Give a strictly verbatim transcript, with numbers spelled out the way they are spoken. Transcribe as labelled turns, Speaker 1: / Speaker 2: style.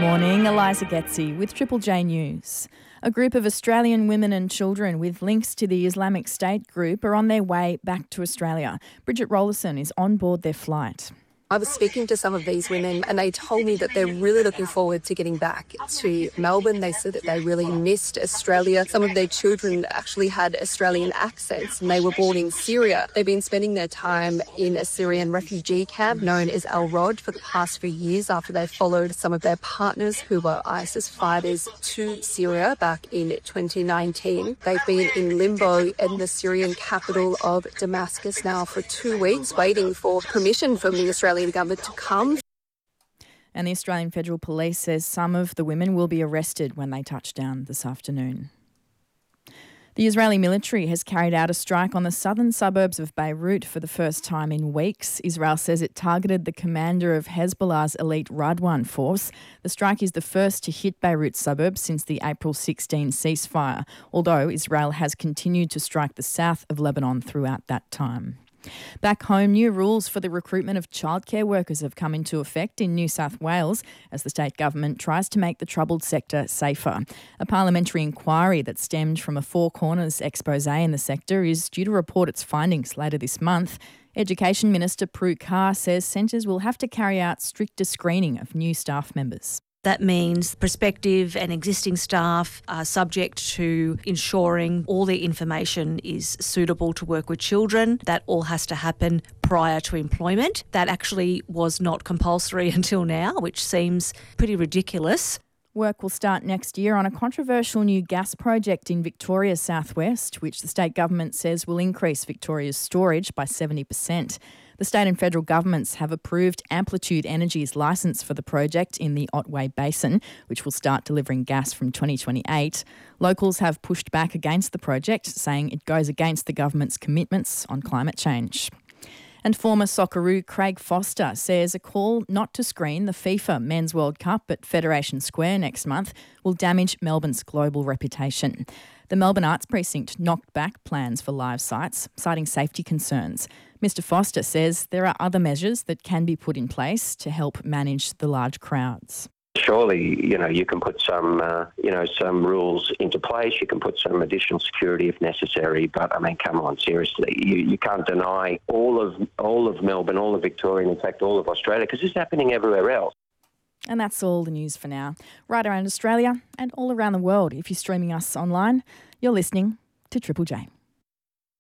Speaker 1: Morning, Eliza Getzi with Triple J News. A group of Australian women and children with links to the Islamic State group are on their way back to Australia. Bridget Rollerson is on board their flight.
Speaker 2: I was speaking to some of these women and they told me that they're really looking forward to getting back to Melbourne. They said that they really missed Australia. Some of their children actually had Australian accents and they were born in Syria. They've been spending their time in a Syrian refugee camp known as Al Rod for the past few years after they followed some of their partners who were ISIS fighters to Syria back in twenty nineteen. They've been in limbo in the Syrian capital of Damascus now for two weeks, waiting for permission from the Australian government to come.
Speaker 1: And the Australian Federal Police says some of the women will be arrested when they touch down this afternoon. The Israeli military has carried out a strike on the southern suburbs of Beirut for the first time in weeks. Israel says it targeted the commander of Hezbollah's elite Radwan force. The strike is the first to hit Beirut suburbs since the April sixteenth ceasefire, although Israel has continued to strike the south of Lebanon throughout that time. Back home, new rules for the recruitment of childcare workers have come into effect in New South Wales as the state government tries to make the troubled sector safer. A parliamentary inquiry that stemmed from a Four Corners expose in the sector is due to report its findings later this month. Education Minister Prue Carr says centres will have to carry out stricter screening of new staff members.
Speaker 3: That means prospective and existing staff are subject to ensuring all their information is suitable to work with children. That all has to happen prior to employment. That actually was not compulsory until now, which seems pretty ridiculous.
Speaker 1: Work will start next year on a controversial new gas project in Victoria's southwest, which the state government says will increase Victoria's storage by seventy percent. The state and federal governments have approved Amplitude Energy's licence for the project in the Otway Basin, which will start delivering gas from twenty twenty-eight. Locals have pushed back against the project, saying it goes against the government's commitments on climate change. And former Socceroo Craig Foster says a call not to screen the FIFA Men's World Cup at Federation Square next month will damage Melbourne's global reputation. The Melbourne Arts Precinct knocked back plans for live sites, citing safety concerns. Mister Foster says there are other measures that can be put in place to help manage the large crowds.
Speaker 4: Surely, you know, you can put some, uh, you know, some rules into place. You can put some additional security if necessary. But I mean, come on, seriously, you, you can't deny all of all of Melbourne, all of Victoria, and in fact, all of Australia, because it's happening everywhere else.
Speaker 1: And that's all the news for now. Right around Australia and all around the world. If you're streaming us online, you're listening to Triple J.